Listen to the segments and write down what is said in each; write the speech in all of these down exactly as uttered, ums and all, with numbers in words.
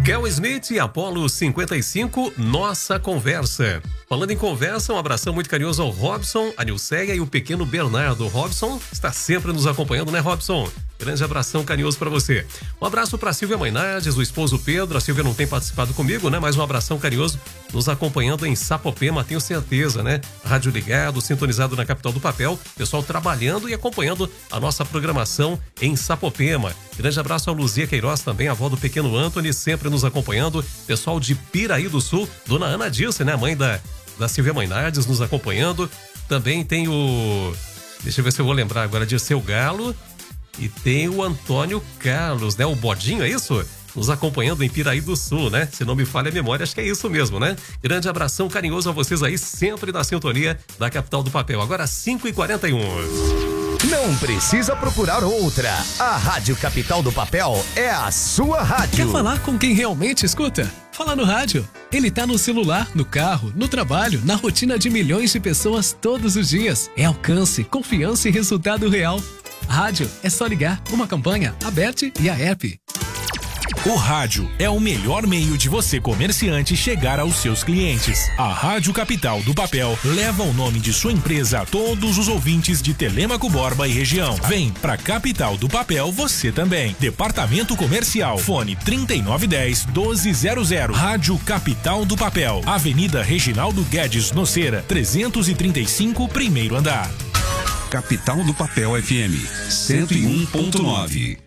Kel Smith e Apollo cinquenta e cinco, nossa conversa. Falando em conversa, um abração muito carinhoso ao Robson, a Nilceia e o pequeno Bernardo. O Robson está sempre nos acompanhando, né, Robson? Grande abração carinhoso para você. Um abraço para Silvia Mainardes, o esposo Pedro. A Silvia não tem participado comigo, né? Mas um abração carinhoso nos acompanhando em Sapopema, tenho certeza, né? Rádio ligado, sintonizado na capital do papel. Pessoal trabalhando e acompanhando a nossa programação em Sapopema. Grande abraço ao Luzia Queiroz também, a avó do pequeno Anthony, sempre nos acompanhando. Pessoal de Piraí do Sul, dona Ana Dilce, né? Mãe da, da Silvia Mainardes, nos acompanhando. Também tem o... Deixa eu ver se eu vou lembrar agora, Dirceu Galo. E tem o Antônio Carlos, né? O Bodinho, é isso? Nos acompanhando em Piraí do Sul, né? Se não me falha a memória, acho que é isso mesmo, né? Grande abração carinhoso a vocês aí, sempre na sintonia da capital do papel. Agora cinco e quarenta e um. Não precisa procurar outra. A Rádio Capital do Papel é a sua rádio. Quer falar com quem realmente escuta? Fala no rádio. Ele tá no celular, no carro, no trabalho, na rotina de milhões de pessoas todos os dias. É alcance, confiança e resultado real. Rádio é só ligar, uma campanha, Aberte e a app. O rádio é o melhor meio de você, comerciante, chegar aos seus clientes. A Rádio Capital do Papel leva o nome de sua empresa a todos os ouvintes de Telêmaco Borba e região. Vem pra Capital do Papel você também. Departamento Comercial, fone trinta e nove dez, doze zero zero. Rádio Capital do Papel, Avenida Reginaldo Guedes Noceira, trezentos e trinta e cinco, primeiro andar. Capital do Papel F M, cento e um ponto nove.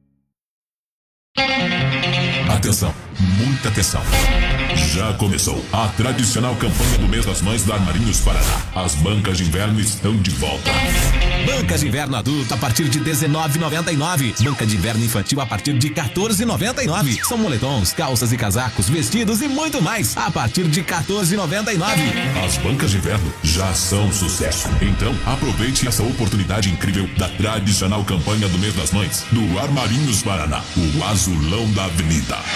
Atenção, muita atenção. Já começou a tradicional campanha do mês das mães da Armarinhos Paraná. As bancas de inverno estão de volta. Bancas de inverno adulto a partir de dezenove reais e noventa e nove centavos. Banca de inverno infantil a partir de quatorze reais e noventa e nove centavos. São moletons, calças e casacos, vestidos e muito mais a partir de quatorze reais e noventa e nove centavos. As bancas de inverno já são sucesso. Então aproveite essa oportunidade incrível da tradicional campanha do mês das mães do Armarinhos Paraná, o azulão da avenida.